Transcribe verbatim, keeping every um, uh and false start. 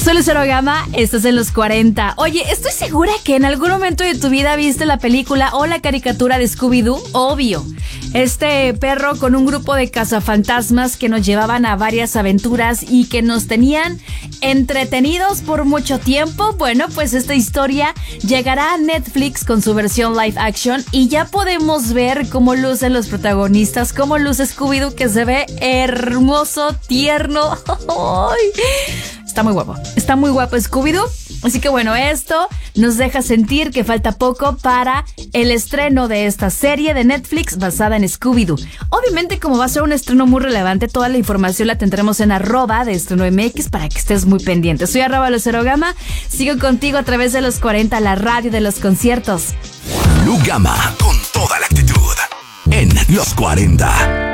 Soy Lucero Gama, estás en los cuarenta. Oye, estoy segura que en algún momento de tu vida viste la película o la caricatura de Scooby-Doo. Obvio. Este perro con un grupo de cazafantasmas que nos llevaban a varias aventuras y que nos tenían entretenidos por mucho tiempo. Bueno, pues esta historia llegará a Netflix con su versión live action y ya podemos ver cómo lucen los protagonistas, cómo luce Scooby-Doo, que se ve hermoso, tierno. Está muy guapo, está muy guapo Scooby-Doo. Así que bueno, esto nos deja sentir que falta poco para el estreno de esta serie de Netflix basada en Scooby-Doo. Obviamente, como va a ser un estreno muy relevante, toda la información la tendremos en arroba de Estreno M X para que estés muy pendiente. Soy arroba Lucero Gama, sigo contigo a través de los cuarenta, la radio de los conciertos. Lu Gama, con toda la actitud, en los cuarenta.